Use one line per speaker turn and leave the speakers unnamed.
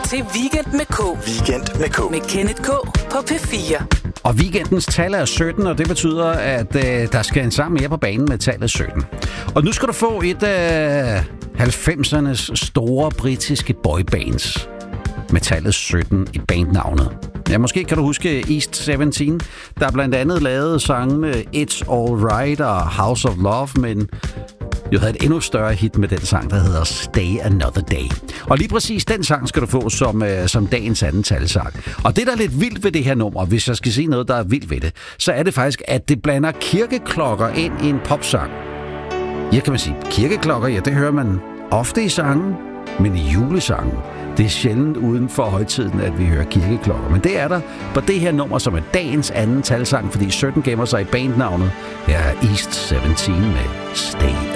til Weekend med K.
Weekend med K.
Med Kenneth K på P4.
Og weekendens tal er 17, og det betyder, at der skal en sang mere på banen med tallet 17. Og nu skal du få et af 90'ernes store britiske boybands med tallet 17 i bandnavnet. Ja, måske kan du huske East 17, der blandt andet lavede sangene It's All Right og House of Love, men jo havde et endnu større hit med den sang, der hedder Stay Another Day. Og lige præcis den sang skal du få som dagens anden talsang. Og det, der er lidt vildt ved det her nummer, hvis jeg skal sige noget, der er vildt ved det, så er det faktisk, at det blander kirkeklokker ind i en popsang. Ja, kan man sige, kirkeklokker, ja, det hører man ofte i sangen, men i julesangen, det er sjældent uden for højtiden, at vi hører kirkeklokker. Men det er der på det her nummer, som er dagens anden talsang, fordi 17 gemmer sig i bandnavnet. Her er East 17 med Stay